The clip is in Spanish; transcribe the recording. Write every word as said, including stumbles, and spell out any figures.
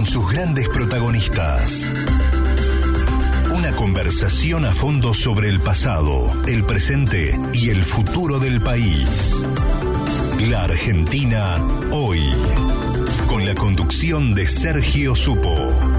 sus grandes protagonistas. Una conversación a fondo sobre el pasado, el presente y el futuro del país. La Argentina hoy, con la conducción de Sergio Supo.